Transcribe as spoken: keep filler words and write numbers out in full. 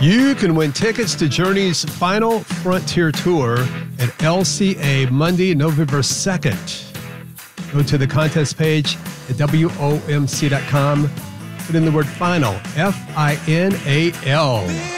You can win tickets to Journey's Final Frontier Tour at L C A Monday, November second. Go to the contest page at W O M C dot com. Put in the word final, F I N A L.